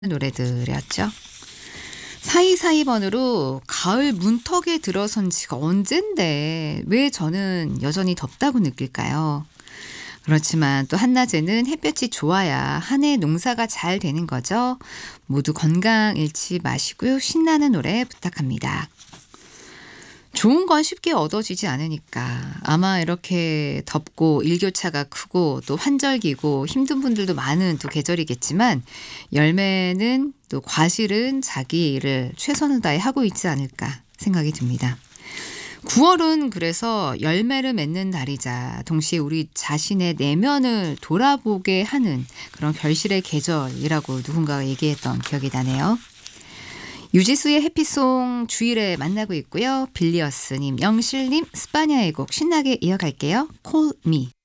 노래들이었죠. 4242번으로 가을 문턱에 들어선 지가 언젠데 왜 저는 여전히 덥다고 느낄까요? 그렇지만 또 한낮에는 햇볕이 좋아야 한 해 농사가 잘 되는 거죠. 모두 건강 잃지 마시고요. 신나는 노래 부탁합니다. 좋은 건 쉽게 얻어지지 않으니까 아마 이렇게 덥고 일교차가 크고 또 환절기고 힘든 분들도 많은 또 계절이겠지만 열매는 또 과실은 자기 일을 최선을 다해 하고 있지 않을까 생각이 듭니다. 9월은 그래서 열매를 맺는 달이자 동시에 우리 자신의 내면을 돌아보게 하는 그런 결실의 계절이라고 누군가가 얘기했던 기억이 나네요. 유지수의 해피송 주일에 만나고 있고요. 빌리어스님, 영실님, 스파냐의 곡 신나게 이어갈게요. Call Me.